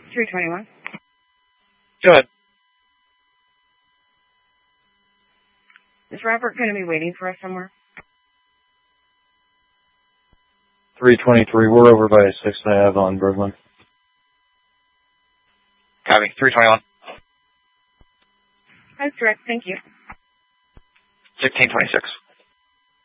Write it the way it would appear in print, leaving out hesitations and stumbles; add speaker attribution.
Speaker 1: 321.
Speaker 2: Go ahead.
Speaker 1: Is Robert going to be waiting for us somewhere?
Speaker 3: 323. We're over by 6th Ave on Brooklyn.
Speaker 2: Copy. 321.
Speaker 1: That's correct. Thank you.
Speaker 2: 1626.